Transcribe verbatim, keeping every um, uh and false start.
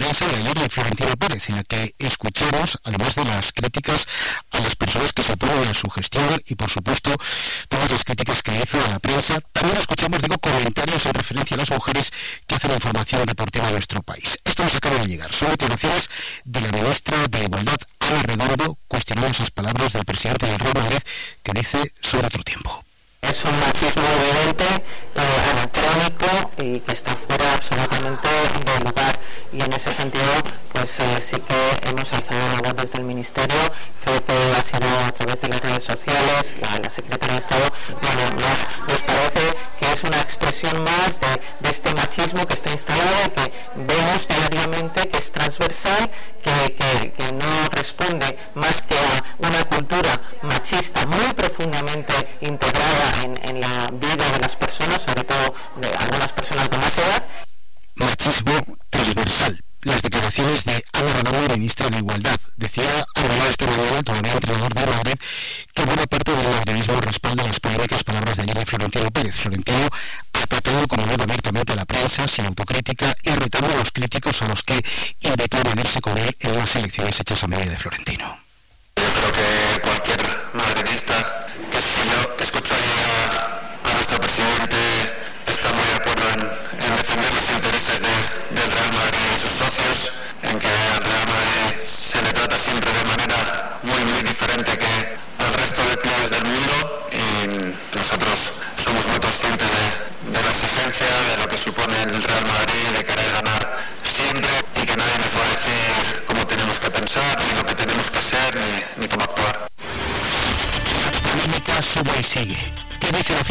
prensa de ayer de Florentino Pérez, en la que escuchamos, además de las críticas a las personas que se oponen a su gestión y, por supuesto, todas las críticas que hizo a la prensa, también escuchamos, digo, comentarios en referencia a las mujeres que hacen la información deportiva en nuestro país. Esto nos acaba de llegar. Son declaraciones de la ministra de Igualdad, Ana Redondo, cuestionando esas palabras del presidente del Real Madrid, que dice sobre otro tiempo. Es un machismo evidente, eh, anacrónico y que está fuera absolutamente del lugar. Y en ese sentido, pues eh, sí que hemos alzado la voz desde el Ministerio. Creo que ha sido a través de las redes sociales, la, la Secretaría de Estado. Bueno, nos, nos parece que es una expresión más de, de este machismo que está instalado y que vemos diariamente que es transversal, que, que, que no responde más que a una cultura machista muy profundamente integrada en, en la vida de las personas, sobre todo de algunas personas de más edad. Machismo transversal. Las declaraciones de Ana Redondo, ministra de Igualdad. Decía Ana este mañana, todavía entrenador de Madrid, que buena parte del madridismo respalda las polémicas palabras de ayer de Florentino Pérez. Florentino ha tratado, como digo, abiertamente a la prensa, sin autocrítica, y retando a los críticos a los que invitó a unirse con él en las elecciones hechas a medida de Florentino. Yo creo que cualquier madridista que escuchó, que escuchó a, a nuestro presidente está muy de acuerdo en, en defender los intereses de, del Real Madrid y sus socios, en que al Real Madrid se le trata siempre de manera muy muy diferente que al resto de clubes del mundo, y nosotros somos muy conscientes de, de la exigencia, de lo que supone el Real Madrid, de querer ganar siempre, y que nadie nos va a decir cómo tenemos que pensar, ni lo que tenemos que ser, ni, ni cómo actuar. La polémica sube y sigue. ¿Qué dice la